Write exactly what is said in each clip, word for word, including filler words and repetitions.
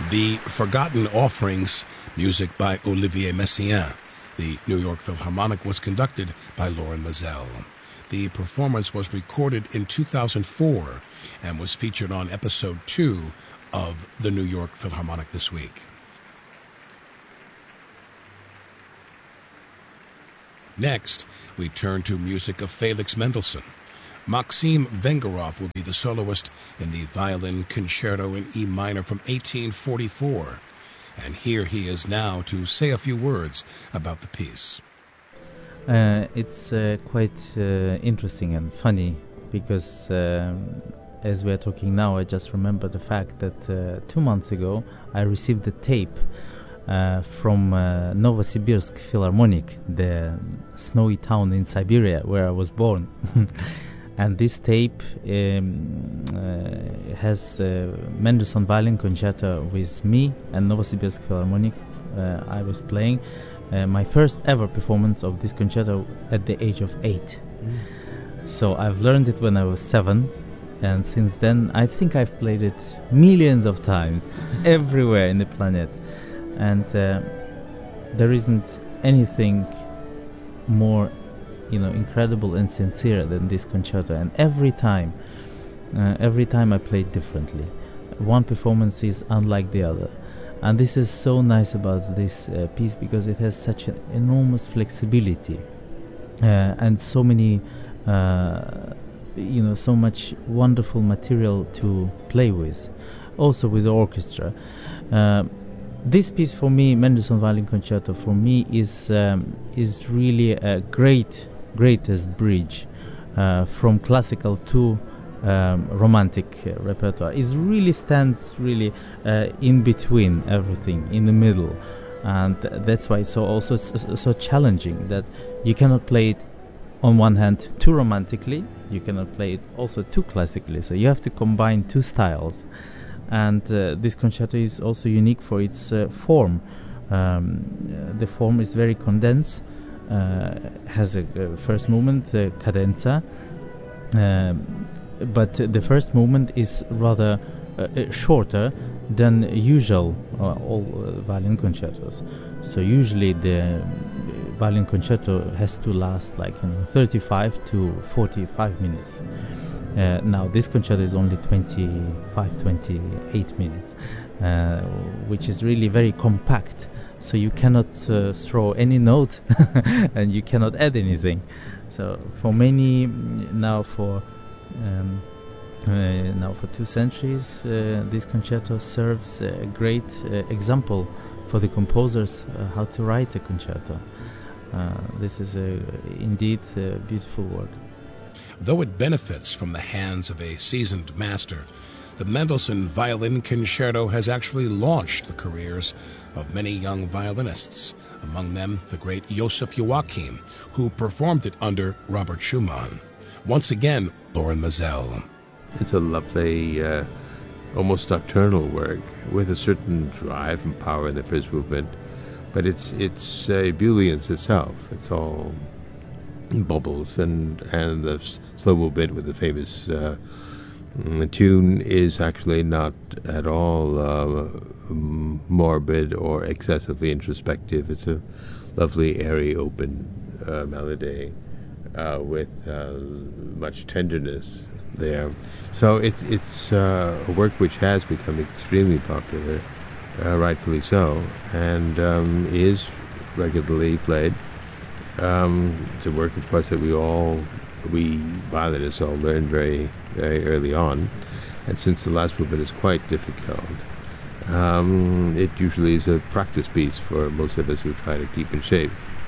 The Forgotten Offerings, music by Olivier Messiaen. The New York Philharmonic was conducted by Lorin Maazel. The performance was recorded in two thousand four and was featured on episode two of the New York Philharmonic this week. Next, we turn to music of Felix Mendelssohn. Maxim Vengerov will be the soloist in the Violin Concerto in E minor from eighteen forty-four. And here he is now to say a few words about the piece. Uh, it's uh, quite uh, interesting and funny because um, as we are talking now, I just remember the fact that uh, two months ago I received the tape uh, from uh, Novosibirsk Philharmonic, the snowy town in Siberia where I was born. And this tape um, uh, has uh, Mendelssohn Violin Concerto with me and Novosibirsk Philharmonic. Uh, I was playing uh, my first ever performance of this concerto at the age of eight. Mm. So I've learned it when I was seven, and since then I think I've played it millions of times everywhere in the planet. And uh, there isn't anything more you know, incredible and sincere than this concerto. And every time, uh, every time I play it differently. One performance is unlike the other. And this is so nice about this uh, piece because it has such an enormous flexibility uh, and so many, uh, you know, so much wonderful material to play with. Also with the orchestra. Uh, this piece for me, Mendelssohn Violin Concerto, for me is um, is really a great greatest bridge uh, from classical to um, romantic uh, repertoire. It really stands really uh, in between everything, in the middle, and th- that's why it's so also so, so challenging that you cannot play it on one hand too romantically, you cannot play it also too classically, so you have to combine two styles. And uh, this concerto is also unique for its uh, form. Um, uh, the form is very condensed. Uh, has a uh, first movement, the cadenza, um, but the first movement is rather uh, uh, shorter than usual uh, all uh, violin concertos. So usually the uh, violin concerto has to last like you know, thirty-five to forty-five minutes. Uh, now this concerto is only twenty-five, twenty-eight minutes, uh, which is really very compact. So you cannot uh, throw any note and you cannot add anything. So for many, now for um, uh, now for two centuries, uh, this concerto serves a great uh, example for the composers uh, how to write a concerto. Uh, this is a, indeed a beautiful work. Though it benefits from the hands of a seasoned master, the Mendelssohn Violin Concerto has actually launched the careers of many young violinists, among them the great Joseph Joachim, who performed it under Robert Schumann. Once again, Lorin Maazel. It's a lovely, uh, almost nocturnal work with a certain drive and power in the first movement, but it's it's uh, ebullience itself. It's all bubbles, and, and the s- slow movement with the famous uh, the tune is actually not at all uh, morbid or excessively introspective. It's a lovely, airy, open uh, melody uh, with uh, much tenderness there. So it, it's uh, a work which has become extremely popular, uh, rightfully so, and um, is regularly played. Um, it's a work, of course, that we all, we violinists all learned very, very early on, and since the last movement is quite difficult, um, it usually is a practice piece for most of us who try to keep in shape.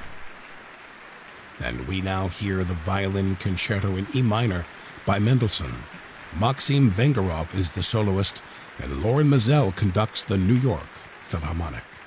And we now hear the Violin Concerto in E minor by Mendelssohn. Maxim Vengerov is the soloist, and Lorin Maazel conducts the New York Philharmonic.